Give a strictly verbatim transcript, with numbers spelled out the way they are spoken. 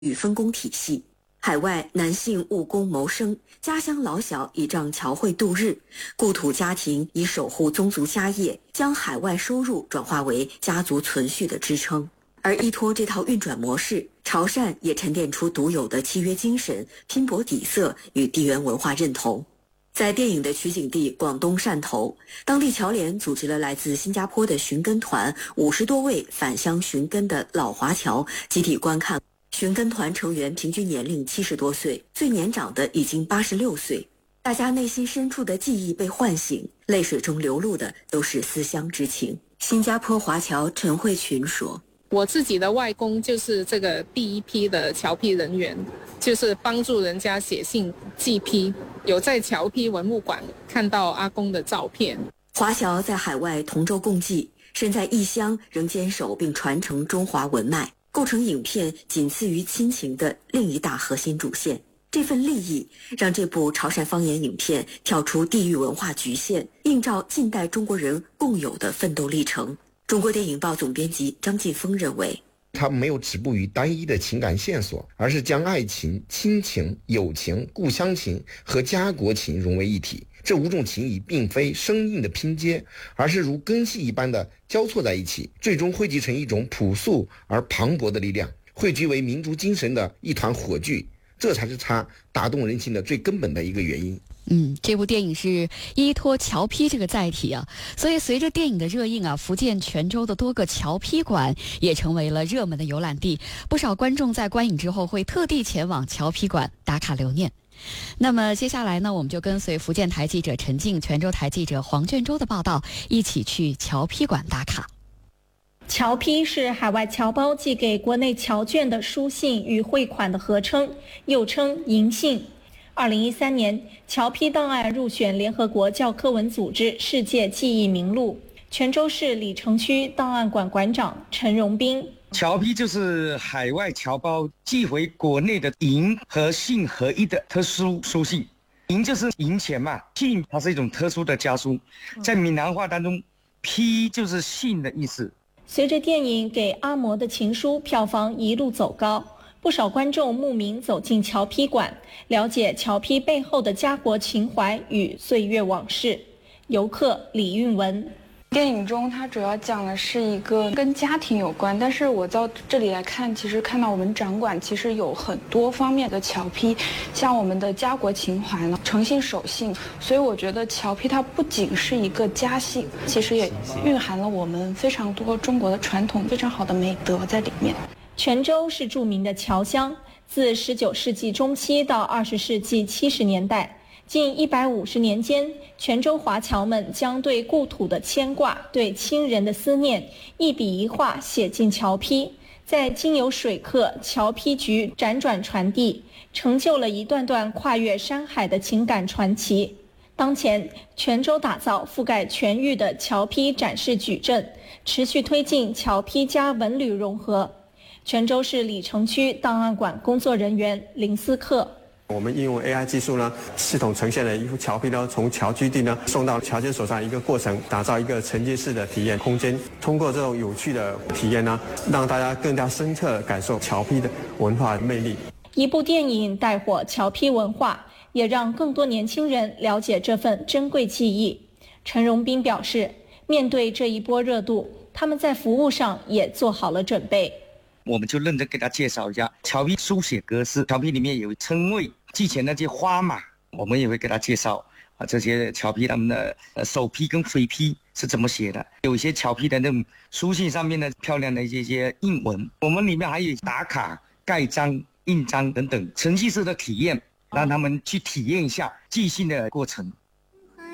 与分工体系。海外男性务工谋生，家乡老小倚仗侨汇度日，故土家庭以守护宗族家业，将海外收入转化为家族存续的支撑。而依托这套运转模式，潮汕也沉淀出独有的契约精神、拼搏底色与地缘文化认同。在电影的取景地广东汕头，当地侨联组织了来自新加坡的寻根团五十多位返乡寻根的老华侨集体观看。寻根团成员平均年龄七十多岁，最年长的已经八十六岁。大家内心深处的记忆被唤醒，泪水中流露的都是思乡之情。新加坡华侨陈慧群说：“ 我自己的外公就是这个第一批的侨批人员，就是帮助人家写信寄批，有在侨批文物馆看到阿公的照片。” 华侨在海外同舟共济，身在异乡仍坚守并传承中华文脉，构成影片仅次于亲情的另一大核心主线。这份利益让这部潮汕方言影片跳出地域文化局限，映照近代中国人共有的奋斗历程。中国电影报总编辑张晋峰认为， 它没有止步于单一的情感线索，而是将爱情、亲情、友情、故乡情和家国情融为一体。这五种情谊并非生硬的拼接，而是如根系一般的交错在一起，最终汇集成一种朴素而磅礴的力量，汇聚为民族精神的一团火炬。这才是它打动人心的最根本的一个原因。 嗯，这部电影是依托侨批这个载体啊，所以随着电影的热映啊，福建泉州的多个侨批馆也成为了热门的游览地。不少观众在观影之后会特地前往侨批馆打卡留念。那么接下来呢，我们就跟随福建台记者陈静、泉州台记者黄卷州的报道，一起去侨批馆打卡。 侨批是海外侨胞寄给国内侨眷的书信与汇款的合称，又称银信。二零一三年，侨批档案入选联合国教科文组织世界记忆名录。泉州市里城区档案馆馆长陈荣斌： 侨批就是海外侨胞寄回国内的银和信合一的特殊书信。银就是银钱嘛，信它是一种特殊的家书，在闽南话当中，批就是信的意思。 随着电影《给阿嬷的情书》票房一路走高，不少观众慕名走进侨批馆，了解侨批背后的家国情怀与岁月往事。游客李运文： 电影中它主要讲的是一个跟家庭有关，但是我到这里来看，其实看到我们展馆其实有很多方面的侨批，像我们的家国情怀呢，诚信守信，所以我觉得侨批它不仅是一个家信，其实也蕴含了我们非常多中国的传统非常好的美德在里面。 泉州是著名的侨乡，自十九世纪中期到二十世纪七十年代。近一百五十年间，泉州华侨们将对故土的牵挂、对亲人的思念，一笔一画写进侨批，在经由水客、侨批局辗转传递，成就了一段段跨越山海的情感传奇。当前，泉州打造覆盖全域的侨批展示矩阵，持续推进侨批加文旅融合。泉州市里城区档案馆工作人员林思克： 我们应用 A I 技术呢，系统呈现了一幅侨批呢，从侨居地呢送到侨眷手上一个过程，打造一个沉浸式的体验空间。通过这种有趣的体验呢，让大家更加深刻感受侨批的文化魅力。 一部电影带火侨批文化，也让更多年轻人了解这份珍贵记忆。陈荣斌表示，面对这一波热度，他们在服务上也做好了准备。 我们就认真给他介绍一下侨批书写格式，侨批里面有称谓，寄钱那些花码，我们也会给他介绍啊，这些侨批他们的呃首批跟回批是怎么写的，有一些侨批的那种书信上面的漂亮的一些一些印文，我们里面还有打卡、盖章、印章等等程序式的体验，让他们去体验一下寄信的过程。